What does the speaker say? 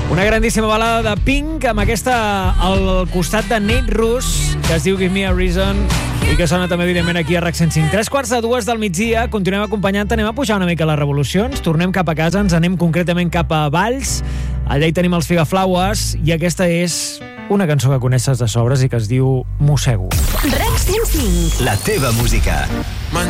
Una grandíssima balada de Pink, amb aquesta al costat de Nate Ruess, que es diu Give Me a Reason, i que sona també, evidentment, aquí a RAC 105. 3:45 del migdia, continuem acompanyant, anem a pujar una mica les revolucions, tornem cap a casa, ens anem concretament cap a Valls, allà hi tenim els Figaflaues, i aquesta és una cançó que coneixes de sobres i que es diu Mossego. RAC 105. La teva música.